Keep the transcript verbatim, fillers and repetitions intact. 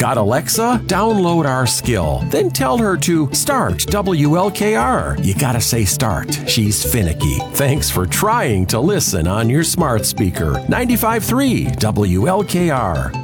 Got Alexa? Download our skill. Then tell her to start W L K R. You gotta say start. She's finicky. Thanks for trying to listen on your smart speaker. ninety-five point three W L K R.